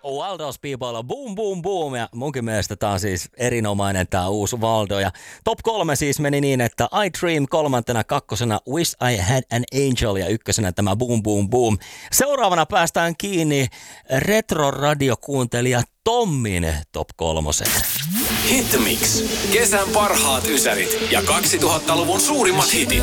Waldo's People, boom boom boom, ja munkin mielestä tää on siis erinomainen tää uusi Waldo, ja top 3 siis meni niin, että I Dream 3, 2 Wish I Had an Angel ja 1 tämä boom boom boom. Seuraavana päästään kiinni retro-radiokuuntelija Tommin top 3. Hitmix. Kesän parhaat ysärit ja 2000-luvun suurimmat hitit.